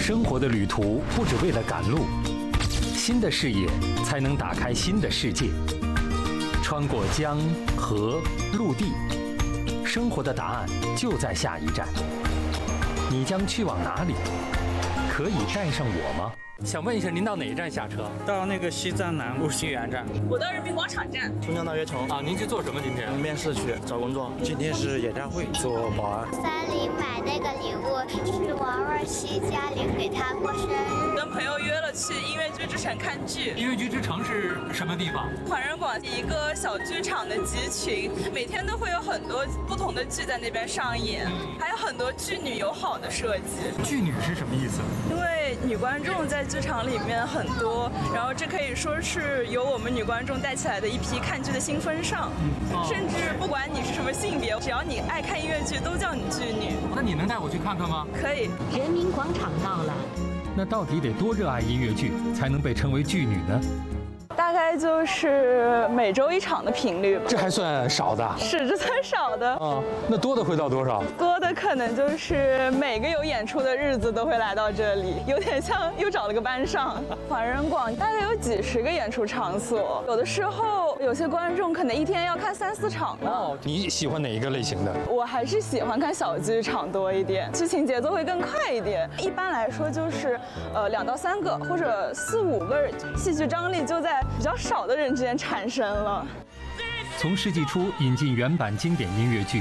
生活的旅途不只为了赶路，新的视野才能打开新的世界。穿过江河陆地，生活的答案就在下一站。你将去往哪里？可以带上我吗？想问一下，您到哪一站下车？ 到那个西站南路新源站。 我到人民广场站。 松江大悦城。 啊，您去做什么？今天面试去找工作。今天是演唱会，做保安。 3里买那个礼物是王若曦家里给她过生日。 跟朋友约了去音乐剧之城看剧。 音乐剧之城是什么地方？ 环仁广一个小剧场的集群，每天都会有很多不同的剧在那边上演，还有很多剧女友好的设计。 剧女是什么意思？ 因为女观众在剧场里面很多，然后这可以说是由我们女观众带起来的一批看剧的新风尚。甚至不管你是什么性别，只要你爱看音乐剧，都叫你剧女。 那你能带我去看看吗？ 可以。 人民广场到了。 那到底得多热爱音乐剧，才能被称为剧女呢？ 大概就是每周1场的频率吧。 这还算少的？ 是，这算少的。 那多的会到多少？ 多的可能就是每个有演出的日子都会来到这里，有点像又找了个班上。环仁广大概有几十个演出场所，有的时候有些观众可能一天要看3、4场呢。 你喜欢哪一个类型的？ 我还是喜欢看小剧场多一点，剧情节奏会更快一点。一般来说就是2到3个或者4、5个，戏剧张力就在比较少的人之间产生了。 从世纪初引进原版经典音乐剧，